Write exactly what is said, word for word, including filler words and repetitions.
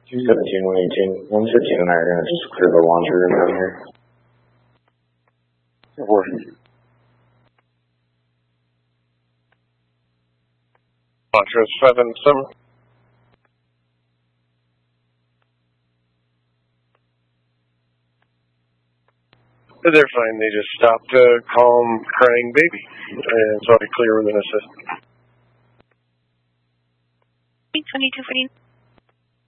two seventeen, one eighteen, one fifteen and I are going to just clear the laundry room down here. Four. Foxtrot seven, seven. They're fine. They just stopped a uh, calm, crying baby, and so I clear within a system. twenty-two forty.